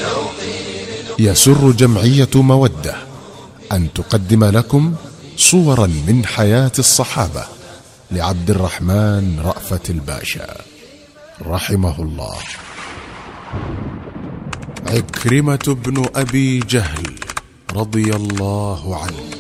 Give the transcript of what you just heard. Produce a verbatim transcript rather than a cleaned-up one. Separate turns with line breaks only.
يسر جمعية مودة أن تقدم لكم صورا من حياة الصحابة لعبد الرحمن رأفت الباشا رحمه الله. عكرمة بن أبي جهل رضي الله عنه.